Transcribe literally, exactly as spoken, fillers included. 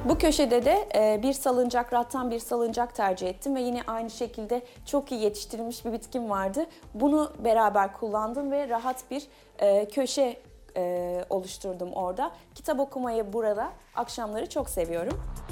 Bu köşede de e, bir salıncak, rattan bir salıncak tercih ettim ve yine aynı şekilde çok iyi yetiştirilmiş bir bitkim vardı. Bunu beraber kullandım ve rahat bir e, köşe e, oluşturdum orada. Kitap okumayı burada akşamları çok seviyorum.